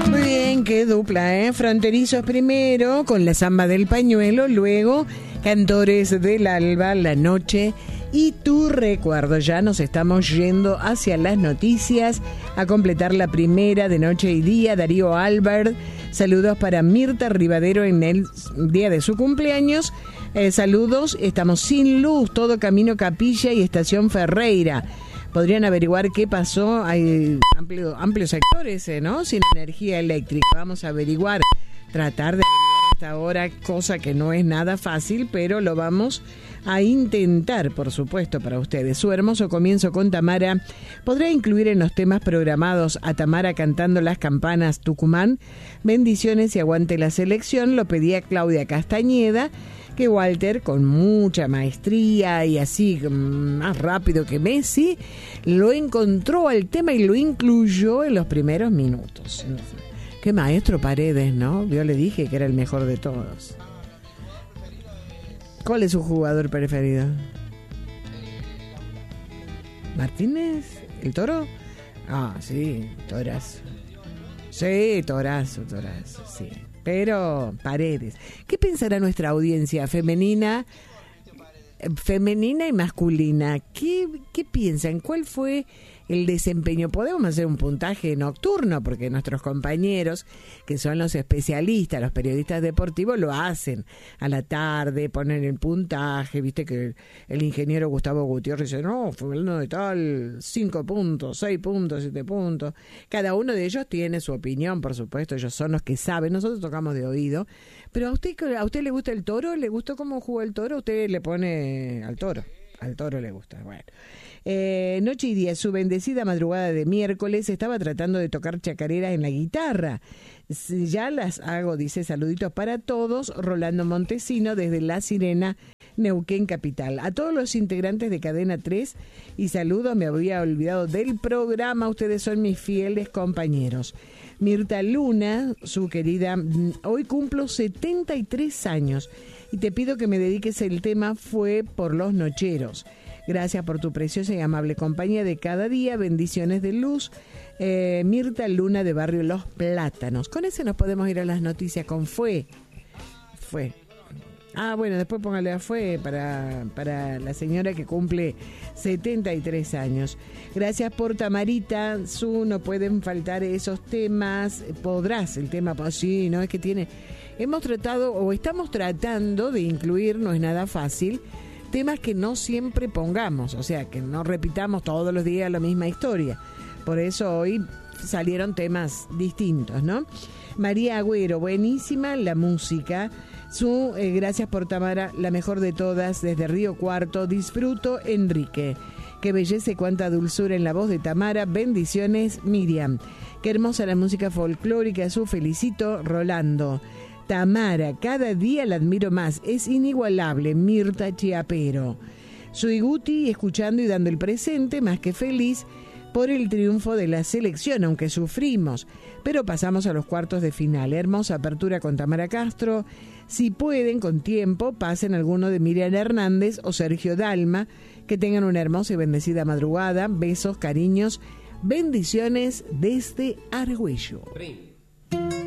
Muy bien, qué dupla, ¿eh? Fronterizos primero, con la samba del pañuelo, luego Cantores del Alba, La Noche y Tu Recuerdo. Ya nos estamos yendo hacia las noticias, a completar la primera de Noche y Día. Darío Albert, saludos para Mirta Rivadero en el día de su cumpleaños. Saludos, estamos sin luz, todo camino Capilla y Estación Ferreira. Podrían averiguar qué pasó. Hay amplios sectores, ¿no? Sin energía eléctrica. Vamos a averiguar, tratar de averiguar hasta ahora, cosa que no es nada fácil, pero lo vamos a intentar, por supuesto, para ustedes. Su hermoso comienzo con Tamara podrá incluir en los temas programados a Tamara cantando Las Campanas Tucumán. Bendiciones y aguante la selección. Lo pedía Claudia Castañeda, que Walter, con mucha maestría y así más rápido que Messi, lo encontró al tema y lo incluyó en los primeros minutos. Qué maestro Paredes, ¿no? Yo le dije que era el mejor de todos. ¿Cuál es su jugador preferido? ¿Martínez? ¿El Toro? Ah, sí, Torazo. Sí, Torazo, sí. Pero Paredes. ¿Qué pensará nuestra audiencia femenina y masculina? ¿Qué piensan? ¿Cuál fue el desempeño? Podemos hacer un puntaje nocturno, porque nuestros compañeros, que son los especialistas, los periodistas deportivos, lo hacen a la tarde, ponen el puntaje. Viste que el ingeniero Gustavo Gutiérrez dice, no, fulano de tal, 5 puntos, 6 puntos, 7 puntos. Cada uno de ellos tiene su opinión, por supuesto, ellos son los que saben, nosotros tocamos de oído. Pero ¿a usted le gusta el Toro? ¿Le gustó cómo jugó el Toro? Usted le pone al Toro le gusta, bueno. Noche y Día, su bendecida madrugada de miércoles, estaba tratando de tocar chacareras en la guitarra. Ya las hago, dice, saluditos para todos. Rolando Montesino desde La Sirena, Neuquén Capital. A todos los integrantes de Cadena 3 y saludos, me había olvidado del programa, ustedes son mis fieles compañeros. Mirta Luna, su querida, hoy cumplo 73 años y te pido que me dediques el tema Fue por los Nocheros. Gracias por tu preciosa y amable compañía de cada día. Bendiciones de luz. Mirta Luna de Barrio Los Plátanos. Con ese nos podemos ir a las noticias con Fue. Ah, bueno, después póngale a Fue para la señora que cumple 73 años. Gracias por Tamarita. No pueden faltar esos temas. Podrás, el tema, sí, no es que tiene... Hemos tratado o estamos tratando de incluir, no es nada fácil, temas que no siempre pongamos, o sea, que no repitamos todos los días la misma historia. Por eso hoy salieron temas distintos, ¿no? María Agüero, buenísima la música. Gracias por Tamara, la mejor de todas, desde Río Cuarto. Disfruto, Enrique. Qué belleza y cuánta dulzura en la voz de Tamara. Bendiciones, Miriam. Qué hermosa la música folclórica. Felicito, Rolando. Tamara, cada día la admiro más, es inigualable, Mirta Chiapero. Soy Guti, escuchando y dando el presente, más que feliz por el triunfo de la selección, aunque sufrimos, pero pasamos a los cuartos de final. Hermosa apertura con Tamara Castro. Si pueden, con tiempo, pasen alguno de Miriam Hernández o Sergio Dalma, que tengan una hermosa y bendecida madrugada. Besos, cariños, bendiciones desde Argüello.